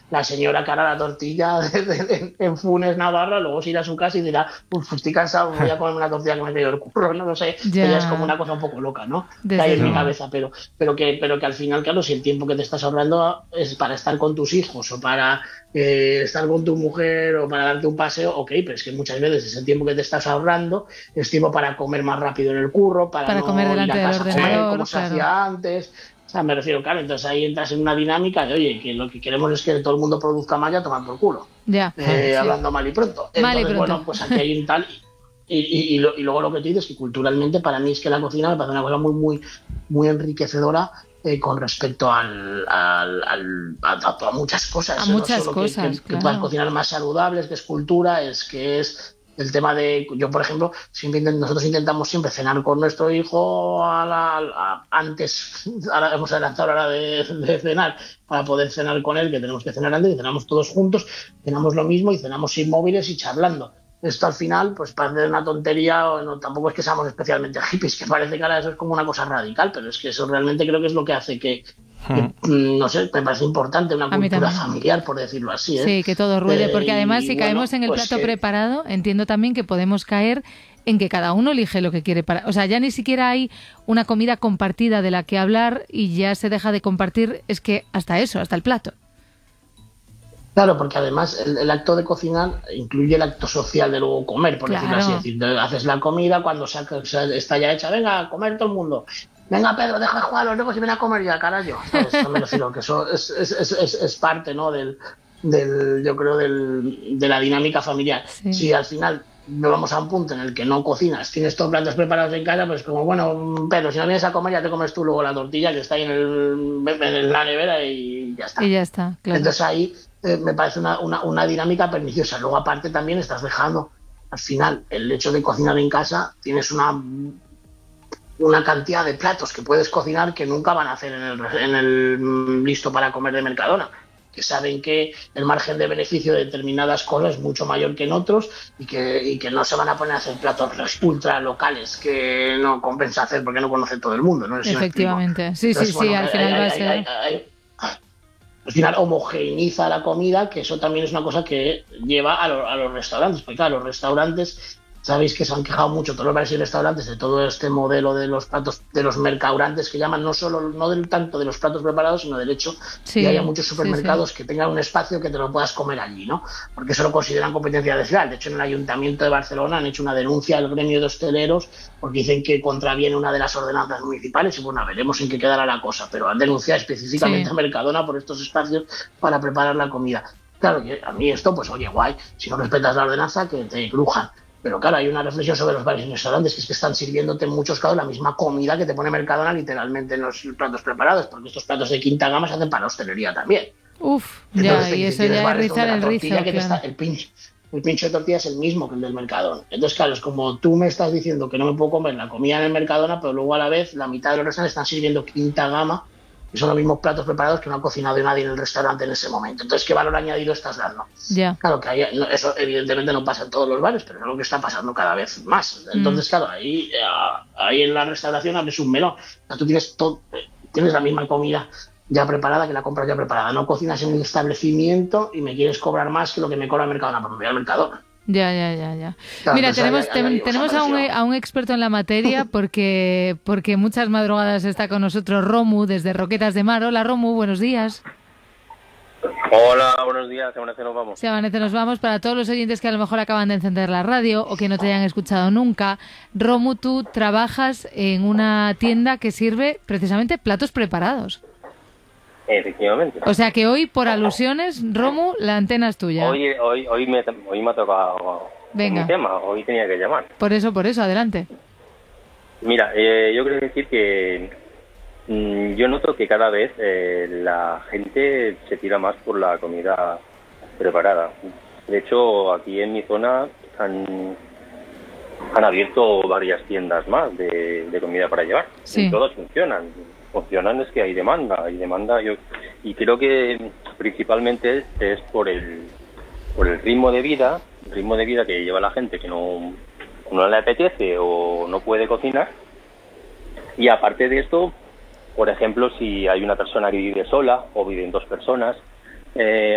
la señora que hará la tortilla en Funes, Navarra, luego se irá a su casa y dirá, pues estoy cansado, voy a comer una tortilla que me he quedado el curro, no lo sé, ella es como Ya, una cosa un poco loca, ¿no? Que hay desde en mi luego. cabeza, pero que al final, claro, si el tiempo que te estás ahorrando es para estar con tus hijos o para estar con tu mujer o para darte un paseo, ok, pero es que muchas veces ese tiempo que te estás ahorrando es tiempo para comer más rápido en el curro, para Para comer no ir delante a del casa a comer como ordenador, se claro. hacía antes. O sea, me refiero, claro, entonces ahí entras en una dinámica de, oye, que lo que queremos es que todo el mundo produzca más y a tomar por culo, Ya, sí. hablando mal y pronto. Mal y Entonces, pronto. bueno, pues aquí hay un tal, y luego lo que tú dices, que culturalmente para mí es que la cocina me parece una cosa muy, muy, muy enriquecedora con respecto a muchas A cosas. No muchas solo cosas, que puedas claro. cocinar más saludables, que es cultura, es que es el tema de, yo por ejemplo, nosotros intentamos siempre cenar con nuestro hijo antes, ahora hemos adelantado la hora de cenar, para poder cenar con él, que tenemos que cenar antes, y cenamos todos juntos, cenamos lo mismo y cenamos sin móviles y charlando. Esto al final, pues parece una tontería, o no, tampoco es que seamos especialmente hippies, que parece que ahora eso es como una cosa radical, pero es que eso realmente creo que es lo que hace no sé, me parece importante una A mí cultura también. familiar, por decirlo así, ¿eh? Sí, que todo ruede, porque además Y si caemos bueno, en el pues plato que, preparado, entiendo también que podemos caer en que cada uno elige lo que quiere para, o sea, ya ni siquiera hay una comida compartida de la que hablar y ya se deja de compartir, es que hasta eso, hasta el plato. claro, porque además el acto de cocinar incluye el acto social de luego comer, por decirlo así. Es Claro. decir, haces la comida cuando está ya hecha, venga, a comer todo el mundo. Venga, Pedro, deja de jugar a los negros y ven a comer ya, carajo. ¿Sabes? Eso me refiero, que eso es parte, ¿no? Yo creo, de la dinámica familiar. Sí. Si al final no vamos a un punto en el que no cocinas, tienes todos los platos preparados en casa, pues como, bueno, Pedro, si no vienes a comer, ya te comes tú luego la tortilla que está ahí en la nevera y ya Y está. ya está, claro. Entonces ahí me parece una dinámica perniciosa. Luego, aparte, también estás dejando, al final, el hecho de cocinar en casa, tienes una cantidad de platos que puedes cocinar que nunca van a hacer en el listo para comer de Mercadona. Que saben que el margen de beneficio de determinadas cosas es mucho mayor que en otros y que no se van a poner a hacer platos ultra locales que no compensa hacer porque no conoce todo el mundo. No sé si me explico. Efectivamente. Sí, sí, Entonces, sí, bueno, al final va a ser. al final homogeneiza la comida, que eso también es una cosa que lleva a los restaurantes, porque claro, los restaurantes, sabéis que se han quejado mucho todos los bares y restaurantes de todo este modelo de los platos, de los mercaurantes que llaman, no solo, no del tanto de los platos preparados, sino del hecho de que haya Sí, muchos sí, sí. supermercados que tengan un espacio que te lo puedas comer allí, ¿no? Porque eso lo consideran competencia desleal. De hecho, en el Ayuntamiento de Barcelona han hecho una denuncia al gremio de hosteleros porque dicen que contraviene una de las ordenanzas municipales y bueno, veremos en qué quedará la cosa, pero han denunciado específicamente Sí. a Mercadona por estos espacios para preparar la comida. Claro, que a mí esto, pues oye, guay, si no respetas la ordenanza, que te crujan. Pero claro, hay una reflexión sobre los bares y restaurantes, que es que están sirviéndote en muchos casos la misma comida que te pone Mercadona literalmente en los platos preparados, porque estos platos de quinta gama se hacen para hostelería también. Uf, Entonces ya, te y dicen, eso tienes ya es bares donde rizar la el tortilla rizo, que te está, claro. el pincho de tortilla es el mismo que el del Mercadona. Entonces, claro, es como tú me estás diciendo que no me puedo comer la comida en el Mercadona, pero luego a la vez la mitad de los restaurantes están sirviendo quinta gama y son los mismos platos preparados que no ha cocinado nadie en el restaurante en ese momento. Entonces, ¿qué valor añadido estás dando? Ya. Claro que eso evidentemente no pasa en todos los bares, pero es lo que está pasando cada vez más. Mm. Entonces, claro, ahí en la restauración abres un melón. O sea, tú tienes la misma comida ya preparada, que la compras ya preparada. No cocinas en el establecimiento y me quieres cobrar más que lo que me cobra el Mercadona, pues me voy al Mercadona. Ya, ya, ya, ya. Claro, Mira, entonces o sea, tenemos me refiero. a un experto en la materia porque muchas madrugadas está con nosotros Romu desde Roquetas de Mar. Hola Romu, buenos días. Hola, buenos días, ¿a qué nos vamos? Si amanece nos vamos. Para todos los oyentes que a lo mejor acaban de encender la radio o que no te hayan escuchado nunca, Romu, tú trabajas en una tienda que sirve precisamente platos preparados. Efectivamente. O sea que hoy, por alusiones, Romu, la antena es tuya. Hoy me ha tocado mi Venga, tema, hoy tenía que llamar. por eso, adelante. Mira, yo quiero decir que yo noto que cada vez la gente se tira más por la comida preparada. De hecho, aquí en mi zona han abierto varias tiendas más de comida para llevar. Y Sí. todas funcionan. Funcionan es que hay demanda. Y creo que principalmente es por el ritmo de vida que lleva la gente que no le apetece o no puede cocinar. Y aparte de esto, por ejemplo, si hay una persona que vive sola o viven dos personas,